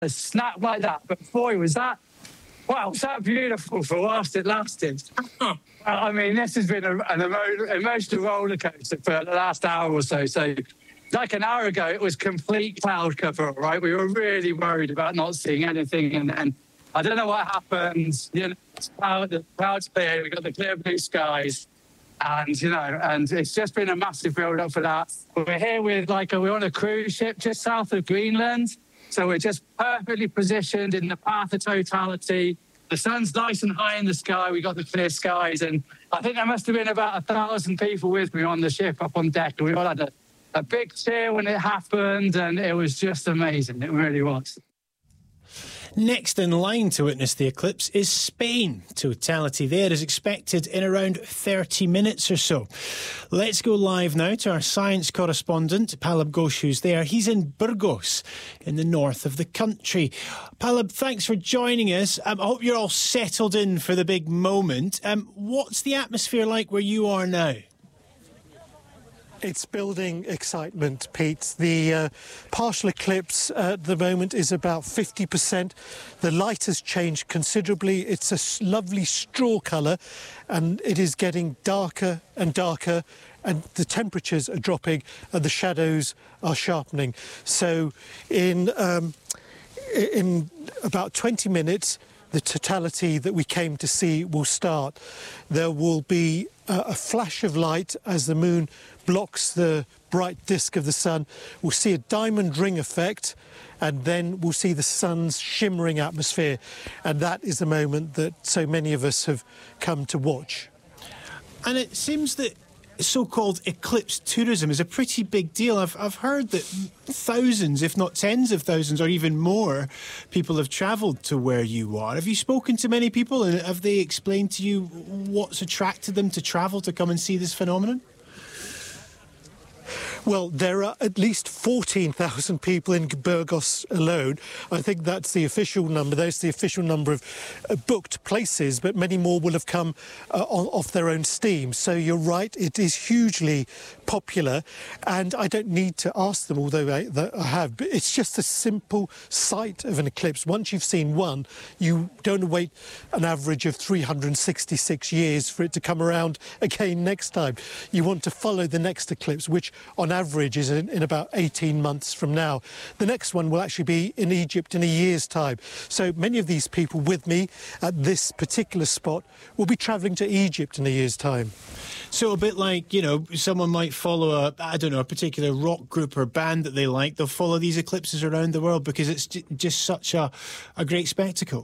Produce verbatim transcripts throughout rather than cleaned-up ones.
a snap like that. But boy, was that, wow, was that beautiful for whilst it lasted. I mean, this has been a, an emo- emotional roller coaster for the last hour or so. So, like an hour ago, it was complete cloud cover, right? We were really worried about not seeing anything. And then I don't know what happened. You know, cloud, the clouds cleared, we got the clear blue skies. And, you know, and it's just been a massive build-up for that. We're here with, like, a, we're on a cruise ship just south of Greenland. So we're just perfectly positioned in the path of totality. The sun's nice and high in the sky. We got the clear skies. And I think there must have been about a thousand people with me on the ship up on deck. And we all had a, a big cheer when it happened. And it was just amazing. It really was. Next in line to witness the eclipse is Spain. Totality there is expected in around thirty minutes or so. Let's go live now to our science correspondent, Palab Ghosh, who's there. He's in Burgos, in the north of the country. Palab, thanks for joining us. Um, I hope you're all settled in for the big moment. Um, what's the atmosphere like where you are now? It's building excitement, Pete. The uh, partial eclipse at the moment is about fifty percent. The light has changed considerably. It's a lovely straw colour and it is getting darker and darker, and the temperatures are dropping and the shadows are sharpening. So in, um, in about twenty minutes, the totality that we came to see will start. There will be uh, a flash of light as the moon blocks the bright disk of the sun. We'll see a diamond ring effect, and then we'll see the sun's shimmering atmosphere. And that is the moment that so many of us have come to watch. And it seems that so-called eclipse tourism is a pretty big deal. I've, I've heard that thousands, if not tens of thousands or even more, people have travelled to where you are. Have you spoken to many people, and have they explained to you what's attracted them to travel to come and see this phenomenon? Well, there are at least fourteen thousand people in Burgos alone. I think that's the official number. There's the official number of uh, booked places, but many more will have come uh, on, off their own steam. So you're right, it is hugely popular. And I don't need to ask them, although I, that I have, but it's just a simple sight of an eclipse. Once you've seen one, you don't wait an average of three hundred sixty-six years for it to come around again next time. You want to follow the next eclipse, which on average is in, in about eighteen months from now. The next one will actually be in Egypt in a year's time. So many of these people with me at this particular spot will be travelling to Egypt in a year's time. So a bit like, you know, someone might follow a, I don't know, a particular rock group or band that they like. They'll follow these eclipses around the world because it's j- just such a, a great spectacle.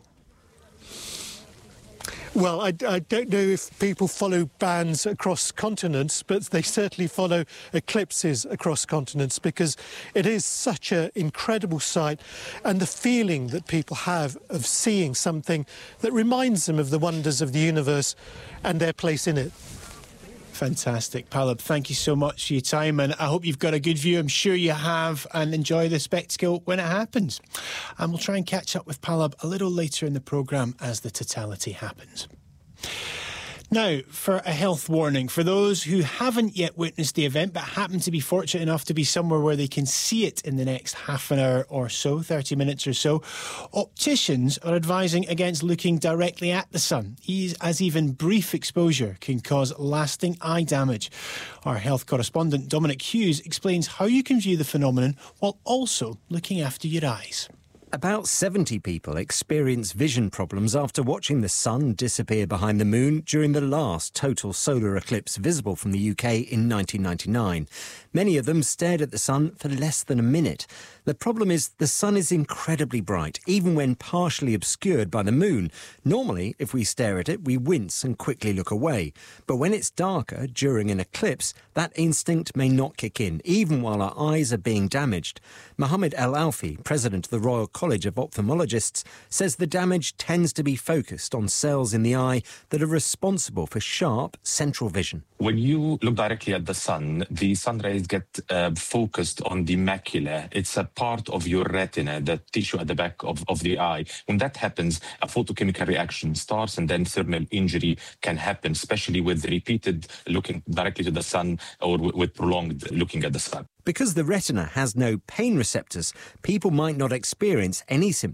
Well, I, I don't know if people follow bands across continents, but they certainly follow eclipses across continents because it is such an incredible sight, and the feeling that people have of seeing something that reminds them of the wonders of the universe and their place in it. Fantastic. Palab, thank you so much for your time, and I hope you've got a good view. I'm sure you have, and enjoy the spectacle when it happens. And we'll try and catch up with Palab a little later in the programme as the totality happens. Now, for a health warning, for those who haven't yet witnessed the event but happen to be fortunate enough to be somewhere where they can see it in the next half an hour or so, thirty minutes or so, opticians are advising against looking directly at the sun, as even brief exposure can cause lasting eye damage. Our health correspondent Dominic Hughes explains how you can view the phenomenon while also looking after your eyes. About seventy people experience vision problems after watching the sun disappear behind the moon during the last total solar eclipse visible from the U K in nineteen ninety-nine. Many of them stared at the sun for less than a minute. The problem is the sun is incredibly bright, even when partially obscured by the moon. Normally, if we stare at it, we wince and quickly look away. But when it's darker during an eclipse, that instinct may not kick in, even while our eyes are being damaged. Mohammed El Alfi, president of the Royal College of Ophthalmologists, says the damage tends to be focused on cells in the eye that are responsible for sharp central vision. When you look directly at the sun, the sun rays get uh, focused on the macula. It's a part of your retina, the tissue at the back of, of the eye. When that happens, a photochemical reaction starts, and then thermal injury can happen, especially with repeated looking directly to the sun or w- with prolonged looking at the sun. Because the retina has no pain receptors, people might not experience any symptoms